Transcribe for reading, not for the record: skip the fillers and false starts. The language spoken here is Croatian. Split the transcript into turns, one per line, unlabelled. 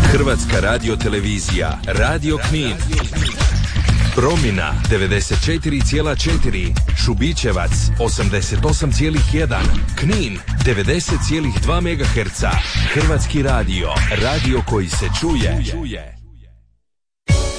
Hrvatska radiotelevizija, Radio Knin. Promina 94,4, Šubićevac 88,1, Knin 90,2 MHz. Hrvatski radio, radio koji se čuje.